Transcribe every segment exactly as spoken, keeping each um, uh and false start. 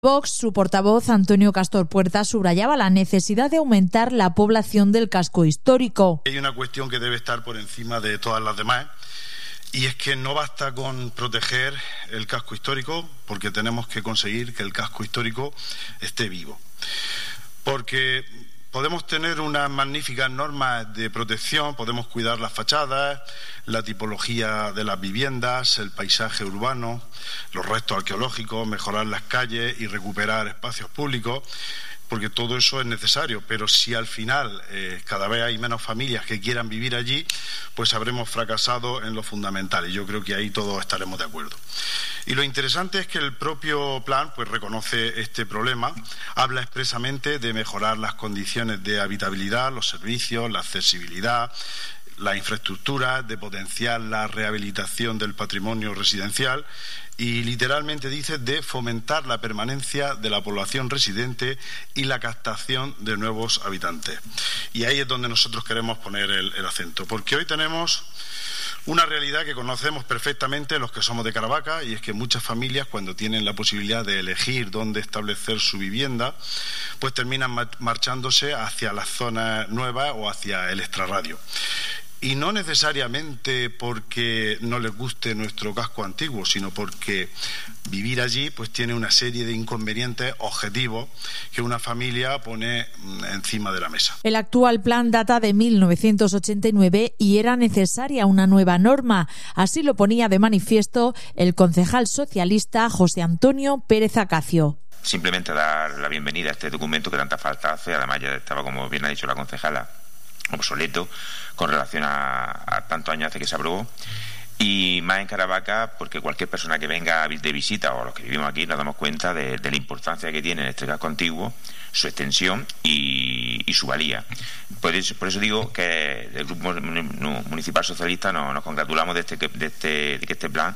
Vox, su portavoz Antonio Castor Puerta subrayaba la necesidad de aumentar la población del casco histórico. Hay una cuestión que debe estar por encima de todas las demás y es que no basta con proteger el casco histórico porque tenemos que conseguir que el casco histórico esté vivo. Porque podemos tener unas magníficas normas de protección, podemos cuidar las fachadas, la tipología de las viviendas, el paisaje urbano, los restos arqueológicos, mejorar las calles y recuperar espacios públicos, porque todo eso es necesario. Pero si al final eh, cada vez hay menos familias que quieran vivir allí, pues habremos fracasado en lo fundamental y yo creo que ahí todos estaremos de acuerdo. Y lo interesante es que el propio plan pues reconoce este problema, habla expresamente de mejorar las condiciones de habitabilidad, los servicios, la accesibilidad, la infraestructura, de potenciar la rehabilitación del patrimonio residencial y literalmente dice de fomentar la permanencia de la población residente y la captación de nuevos habitantes. Y ahí es donde nosotros queremos poner el, el acento, porque hoy tenemos una realidad que conocemos perfectamente los que somos de Caravaca, y es que muchas familias, cuando tienen la posibilidad de elegir dónde establecer su vivienda, pues terminan marchándose hacia las zonas nuevas o hacia el extrarradio. Y no necesariamente porque no les guste nuestro casco antiguo, sino porque vivir allí pues tiene una serie de inconvenientes objetivos que una familia pone encima de la mesa. El actual plan data de mil novecientos ochenta y nueve y era necesaria una nueva norma. Así lo ponía de manifiesto el concejal socialista José Antonio Pérez Acacio. Simplemente dar la bienvenida a este documento que tanta falta hace. Además ya estaba, como bien ha dicho la concejala, obsoleto con relación a, a tantos años hace que se aprobó, y más en Caravaca porque cualquier persona que venga de visita o los que vivimos aquí nos damos cuenta de, de la importancia que tiene este casco antiguo, su extensión y, y su valía. Por eso, por eso digo que el Grupo Municipal Socialista nos, nos congratulamos de, este, de, este, de que este plan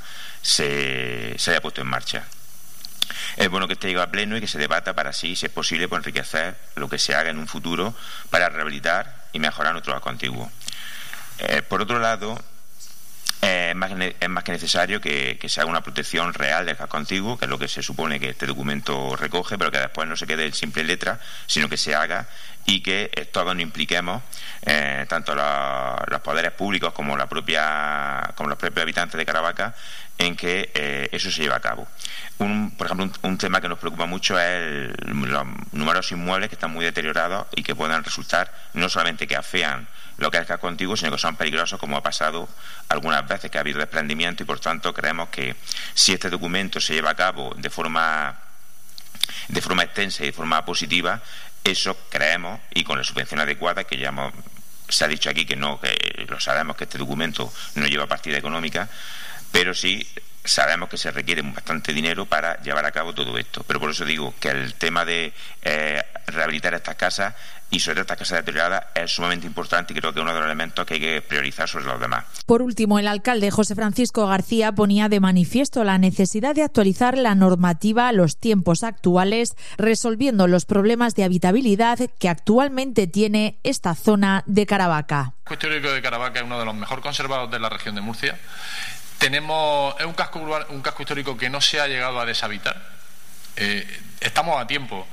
se, se haya puesto en marcha. Es bueno que esté llegado a pleno y que se debata para así, si es posible, pues enriquecer lo que se haga en un futuro para rehabilitar y mejorar nuestro casco antiguo. Eh, por otro lado, eh, es, más, es más que necesario que, que se haga una protección real del casco antiguo, que es lo que se supone que este documento recoge, pero que después no se quede en simple letra, sino que se haga y que todos nos impliquemos, eh, tanto los, los poderes públicos como, la propia, como los propios habitantes de Caravaca, en que eh, eso se lleve a cabo. Un, por ejemplo, un, un tema que nos preocupa mucho es el, los numerosos inmuebles que están muy deteriorados y que puedan resultar no solamente que afean lo que es el casco antiguo, sino que son peligrosos, como ha pasado algunas veces, que ha habido desprendimiento, y por tanto creemos que si este documento se lleva a cabo de forma de forma extensa y de forma positiva, eso creemos, y con la subvención adecuada, que ya hemos, se ha dicho aquí que no, que lo sabemos que este documento no lleva partida económica, pero sí sabemos que se requiere bastante dinero para llevar a cabo todo esto. Pero por eso digo que el tema de eh, rehabilitar estas casas, y sobre todo estas casas deterioradas, es sumamente importante y creo que es uno de los elementos que hay que priorizar sobre los demás. Por último, el alcalde José Francisco García ponía de manifiesto la necesidad de actualizar la normativa a los tiempos actuales, resolviendo los problemas de habitabilidad que actualmente tiene esta zona de Caravaca. El casco histórico de Caravaca es uno de los mejor conservados de la región de Murcia. Tenemos es un casco urbano, un casco histórico que no se ha llegado a deshabitar. Eh, estamos a tiempo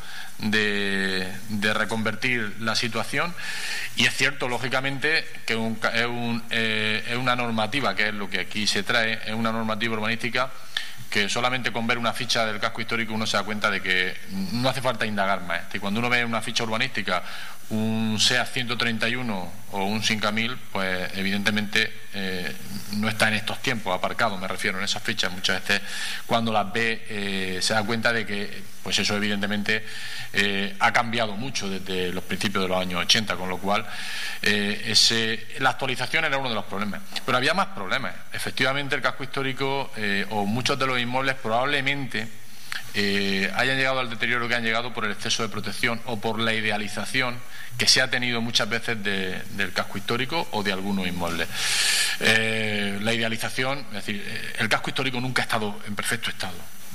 de, de reconvertir la situación, y es cierto, lógicamente, que un, es, un, eh, es una normativa, que es lo que aquí se trae, es una normativa urbanística que solamente con ver una ficha del casco histórico uno se da cuenta de que no hace falta indagar más. Y cuando uno ve una ficha urbanística un SEAT ciento treinta y uno o un Simca mil, pues evidentemente eh, no está en estos tiempos aparcado, me refiero, en esas fichas. Muchas veces cuando las ve eh, se da cuenta de que pues eso evidentemente eh, ha cambiado mucho desde los principios de los años ochenta, con lo cual eh, ese, la actualización era uno de los problemas. Pero había más problemas. Efectivamente, el casco histórico eh, o muchos de los inmuebles probablemente Eh, hayan llegado al deterioro que han llegado por el exceso de protección o por la idealización que se ha tenido muchas veces de, del casco histórico o de algunos inmuebles. Eh, la idealización, es decir, el casco histórico nunca ha estado en perfecto estado.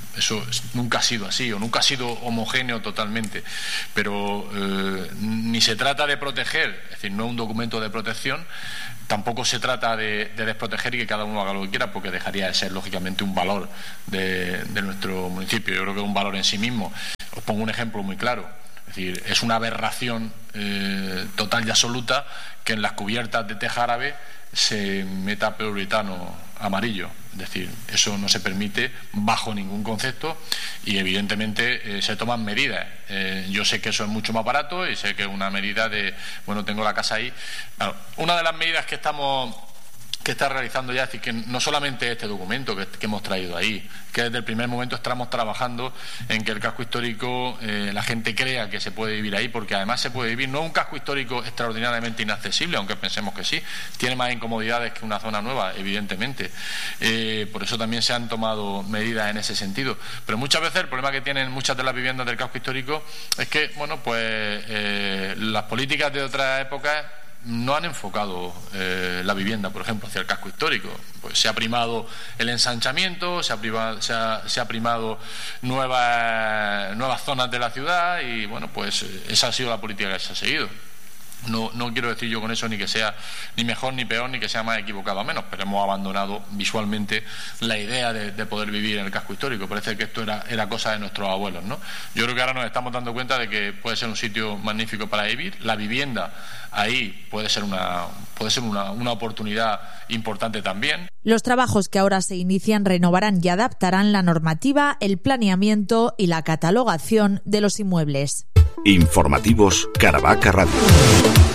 eso nunca ha sido así, o nunca ha sido homogéneo totalmente, pero eh, ni se trata de proteger, es decir, no es un documento de protección, tampoco se trata de, de desproteger y que cada uno haga lo que quiera, porque dejaría de ser lógicamente un valor de, de nuestro municipio. Yo creo que es un valor en sí mismo. Os pongo un ejemplo muy claro. Es decir, es una aberración eh, total y absoluta que en las cubiertas de teja árabe se meta poliuretano amarillo. Es decir, eso no se permite bajo ningún concepto y evidentemente eh, se toman medidas. Eh, yo sé que eso es mucho más barato y sé que es una medida de, bueno, tengo la casa ahí. Bueno, una de las medidas que estamos que está realizando ya, es decir, que no solamente este documento que, que hemos traído ahí, que desde el primer momento estamos trabajando en que el casco histórico, eh, la gente crea que se puede vivir ahí, porque además se puede vivir, no es un casco histórico extraordinariamente inaccesible, aunque pensemos que sí, tiene más incomodidades que una zona nueva, evidentemente, eh, por eso también se han tomado medidas en ese sentido, pero muchas veces el problema que tienen muchas de las viviendas del casco histórico es que, bueno, pues eh, las políticas de otras épocas no han enfocado eh, la vivienda, por ejemplo, hacia el casco histórico. Pues se ha primado el ensanchamiento, se ha primado, se ha, se ha primado nuevas, nuevas zonas de la ciudad y, bueno, pues esa ha sido la política que se ha seguido. No, no quiero decir yo con eso ni que sea ni mejor ni peor ni que sea más equivocado o menos, pero hemos abandonado visualmente la idea de, de poder vivir en el casco histórico. Parece que esto era, era cosa de nuestros abuelos, ¿no? Yo creo que ahora nos estamos dando cuenta de que puede ser un sitio magnífico para vivir. La vivienda ahí puede ser una, puede ser una, una oportunidad importante también. Los trabajos que ahora se inician renovarán y adaptarán la normativa, el planeamiento y la catalogación de los inmuebles. Informativos Caravaca Radio.